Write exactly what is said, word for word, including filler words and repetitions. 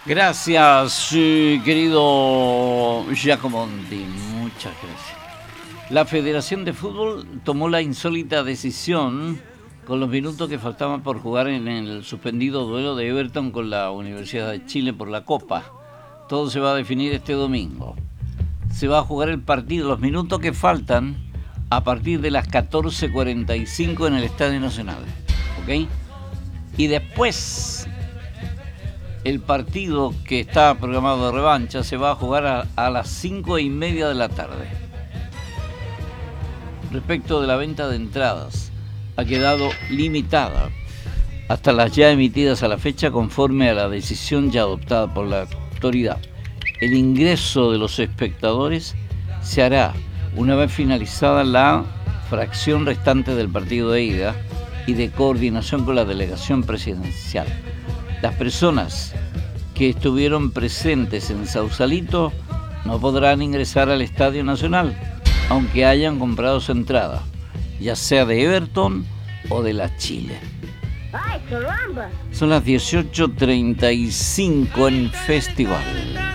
Gracias, eh, querido Giacomonti. Muchas gracias. La Federación de Fútbol tomó la insólita decisión, con los minutos que faltaban por jugar en el suspendido duelo de Everton con la Universidad de Chile por la Copa. Todo se va a definir este domingo. Se va a jugar el partido, los minutos que faltan, a partir de las catorce cuarenta y cinco en el Estadio Nacional. ¿Ok? Y después, el partido que está programado de revancha se va a jugar a, a las cinco y media de la tarde. Respecto de la venta de entradas, ha quedado limitada hasta las ya emitidas a la fecha conforme a la decisión ya adoptada por la autoridad. El ingreso de los espectadores se hará una vez finalizada la fracción restante del partido de ida y de coordinación con la delegación presidencial. Las personas que estuvieron presentes en Sausalito no podrán ingresar al Estadio Nacional, aunque hayan comprado su entrada, ya sea de Everton o de la Chile. Son las dieciocho treinta y cinco en Festival.